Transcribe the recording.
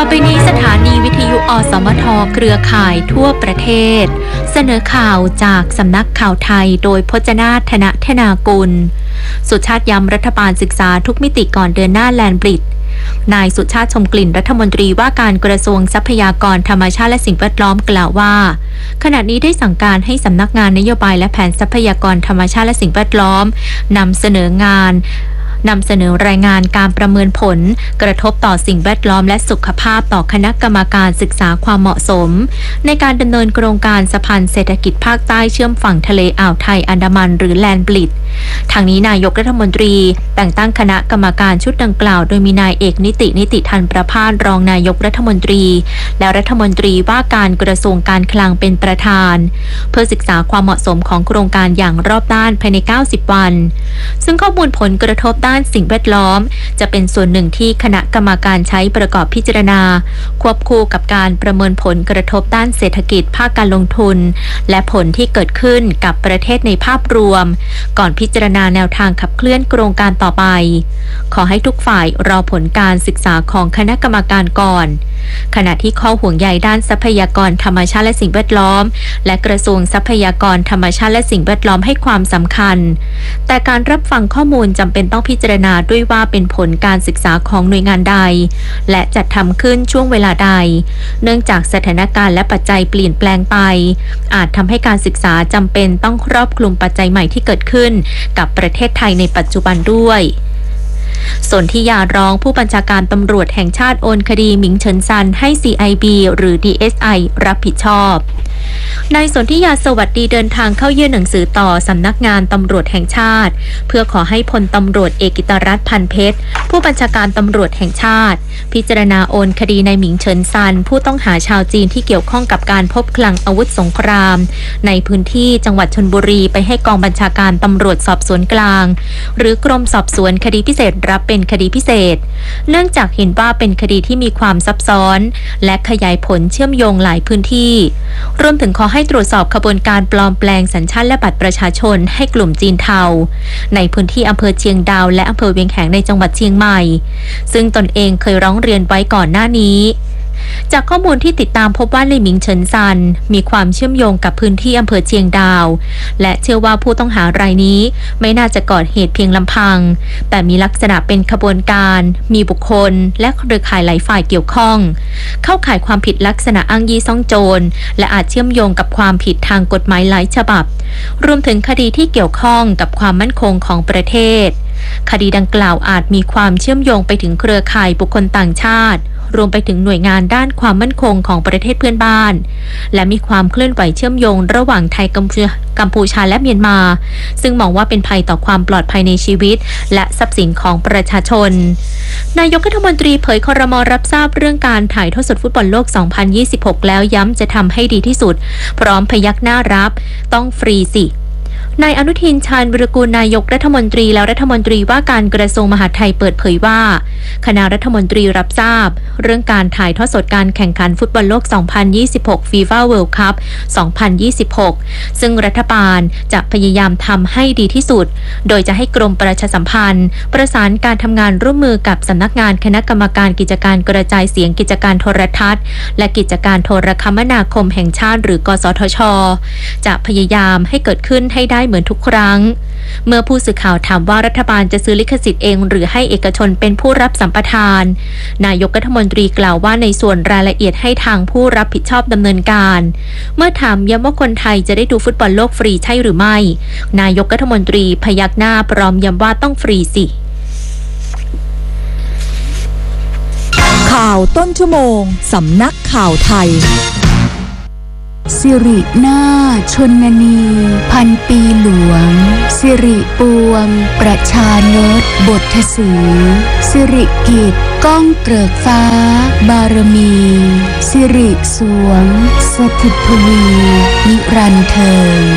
ไปนี้สถานีวิทยุอสมทเครือข่ายทั่วประเทศเสนอข่าวจากสำนักข่าวไทยโดยพจนาถ ธนธนากุลสุชาติย้ำรัฐบาลศึกษาทุกมิติก่อนเดินหน้าแลนด์บริดจ์นายสุชาติชมกลิ่นรัฐมนตรีว่าการกระทรวงทรัพยากรธรรมชาติและสิ่งแวดล้อมกล่าวว่าขณะนี้ได้สั่งการให้สำนักงานนโยบายและแผนทรัพยากรธรรมชาติและสิ่งแวดล้อมนำเสนอรายงานการประเมินผลกระทบต่อสิ่งแวดล้อมและสุขภาพต่อคณะกรรมการศึกษาความเหมาะสมในการดำเนินโครงการสะพานเศรษฐกิจภาคใต้เชื่อมฝั่งทะเลอ่าวไทยอันดามันหรือแลนด์บริดจ์ทางนี้นายกรัฐมนตรีแต่งตั้งคณะกรรมการชุดดังกล่าวโดยมีนายเอกนิติทันประภาสรองนายกรัฐมนตรีและรัฐมนตรีว่าการกระทรวงการคลังเป็นประธานเพื่อศึกษาความเหมาะสมของโครงการอย่างรอบด้านภายใน90วันซึ่งข้อมูลผลกระทบด้านสิ่งแวดล้อมจะเป็นส่วนหนึ่งที่คณะกรรมการใช้ประกอบพิจารณาควบคู่กับการประเมินผลกระทบด้านเศรษฐกิจภาคการลงทุนและผลที่เกิดขึ้นกับประเทศในภาพรวมก่อนพิจารณาแนวทางขับเคลื่อนโครงการต่อไปขอให้ทุกฝ่ายรอผลการศึกษาของคณะกรรมการก่อนขณะที่ข้อห่วงใยด้านทรัพยากรธรรมชาติและสิ่งแวดล้อมและกระทรวงทรัพยากรธรรมชาติและสิ่งแวดล้อมให้ความสำคัญแต่การรับฟังข้อมูลจำเป็นต้องพิจารณาด้วยว่าเป็นผลการศึกษาของหน่วยงานใดและจัดทำขึ้นช่วงเวลาใดเนื่องจากสถานการณ์และปัจจัยเปลี่ยนแปลงไปอาจทำให้การศึกษาจำเป็นต้องครอบคลุมปัจจัยใหม่ที่เกิดขึ้นกับประเทศไทยในปัจจุบันด้วยส่วนที่ยาร้องผู้บัญชาการตำรวจแห่งชาติโอนคดีหมิงเฉินซันให้ CIB หรือ DSI รับผิดชอบนายสนธิยาสวัสดีเดินทางเข้ายื่นหนังสือต่อสำนักงานตำรวจแห่งชาติเพื่อขอให้พลตำรวจเอกกิตรัตน์พันเพชรผู้บัญชาการตำรวจแห่งชาติพิจารณาโอนคดีนายหมิงเฉินซันผู้ต้องหาชาวจีนที่เกี่ยวข้องกับการพบคลังอาวุธสงครามในพื้นที่จังหวัดชลบุรีไปให้กองบัญชาการตำรวจสอบสวนกลางหรือกรมสอบสวนคดีพิเศษรับเป็นคดีพิเศษเนื่องจากเห็นว่าเป็นคดีที่มีความซับซ้อนและขยายผลเชื่อมโยงหลายพื้นที่รวมถึงขอให้ตรวจสอบขบวนการปลอมแปลงสัญชาติและบัตรประชาชนให้กลุ่มจีนเทาในพื้นที่อำเภอเชียงดาวและอำเภอเวียงแหงในจังหวัดเชียงใหม่ซึ่งตนเองเคยร้องเรียนไว้ก่อนหน้านี้จากข้อมูลที่ติดตามพบว่าลี่หมิงเฉินซันมีความเชื่อมโยงกับพื้นที่อำเภอเชียงดาวและเชื่อว่าผู้ต้องหารายนี้ไม่น่าจะก่อเหตุเพียงลำพังแต่มีลักษณะเป็นขบวนการมีบุคคลและเครือข่ายหลายฝ่ายเกี่ยวข้องเข้าข่ายความผิดลักษณะอ้างยี่ซ่องโจรและอาจเชื่อมโยงกับความผิดทางกฎหมายหลายฉบับรวมถึงคดีที่เกี่ยวข้องกับความมั่นคงของประเทศคดีดังกล่าวอาจมีความเชื่อมโยงไปถึงเครือข่ายบุคคลต่างชาติรวมไปถึงหน่วยงานด้านความมั่นคงของประเทศเพื่อนบ้านและมีความเคลื่อนไหวเชื่อมโยงระหว่างไทยกัมพูชาและเมียนมาซึ่งมองว่าเป็นภัยต่อความปลอดภัยในชีวิตและทรัพย์สินของประชาชนนายกรัฐมนตรีเผยครม.รับทราบเรื่องการถ่ายทอดสดฟุตบอลโลก 2026 แล้วย้ำจะทำให้ดีที่สุดพร้อมพยักหน้ารับต้องฟรีสินายอนุทินชาญวิรากูลนายกรัฐมนตรีและรัฐมนตรีว่าการกระทรวงมหาดไทยเปิดเผยว่าคณะรัฐมนตรีรับทราบเรื่องการถ่ายทอดสดการแข่งขันฟุตบอลโลก 2026 FIFA World Cup 2026 ซึ่งรัฐบาลจะพยายามทำให้ดีที่สุดโดยจะให้กรมประชาสัมพันธ์ประสานการทำงานร่วมมือกับสำนักงานคณะกรรมการกิจการกระจายเสียงกิจการโทรทัศน์และกิจการโทรคมนาคมแห่งชาติหรือกสทช.จะพยายามให้เกิดขึ้นให้ได้เหมือนทุกครั้งเมื่อผู้สื่อข่าวถามว่ารัฐบาลจะซื้อลิขสิทธิ์เองหรือให้เอกชนเป็นผู้รับสัมปทานนายกรัฐมนตรีกล่าวว่าในส่วนรายละเอียดให้ทางผู้รับผิดชอบดำเนินการเมื่อถามย้ำว่าคนไทยจะได้ดูฟุตบอลโลกฟรีใช่หรือไม่นายกรัฐมนตรีพยักหน้าพร้อมย้ำว่าต้องฟรีสิข่าวต้นชั่วโมงสำนักข่าวไทยสิรินาถชนนีพันปีหลวงสิริปวงประชานตบทสีสิริกิจก้องเกริกฟ้าบารมีสิริสวงสถิตทวีนิรันดร์เทิง